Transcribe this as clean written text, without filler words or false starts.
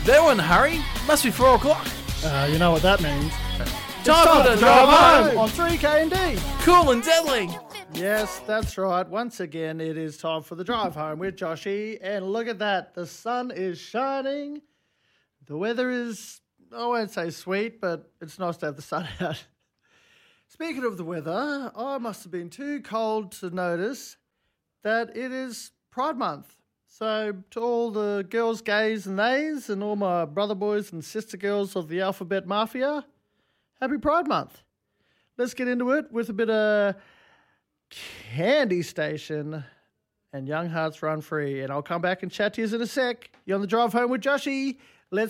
There one, Harry. Must be 4 o'clock. You know what that means. Time for the drive home. On 3K&D. Cool and deadly. Yes, that's right. Once again, it is time for the drive home with Joshy. And look at that. The sun is shining. The weather is, I won't say sweet, but it's nice to have the sun out. Speaking of the weather, I must have been too cold to notice that it is Pride Month. So to all the girls, gays and theys and all my brother boys and sister girls of the Alphabet Mafia, happy Pride Month. Let's get into it with a bit of Candy Station and Young Hearts Run Free. And I'll come back and chat to you in a sec. You're on the drive home with Joshy.